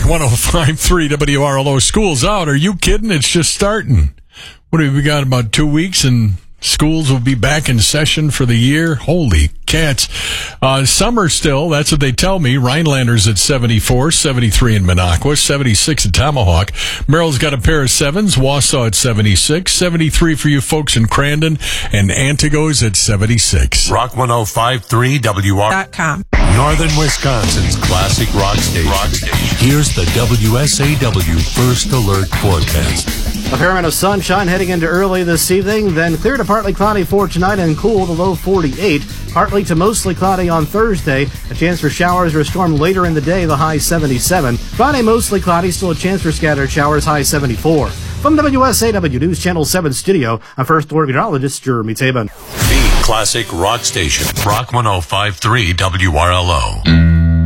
Rock 105.3 WRLO. School's out. Are you kidding? It's just starting. What have we got, about 2 weeks, and schools will be back in session for the year? Holy cats. Summer still, that's what they tell me. Rhinelanders at 74, 73 in Minocqua, 76 at Tomahawk. Merrill's got a pair of 7s, Wausau at 76, 73 for you folks in Crandon, and Antigo's at 76. Rock 105.3 WR.com. Northern Wisconsin's classic rock station. Here's the WSAW First Alert forecast. A fair amount of sunshine heading into early this evening, then clear to partly cloudy for tonight and cool to low 48. Partly to mostly cloudy on Thursday. A chance for showers or a storm later in the day, the high 77. Friday mostly cloudy, still a chance for scattered showers, high 74. From WSAW News Channel 7 studio, I'm First Alert meteorologist Jeremy Tabin. The classic rock station, Rock 105.3 WRLO.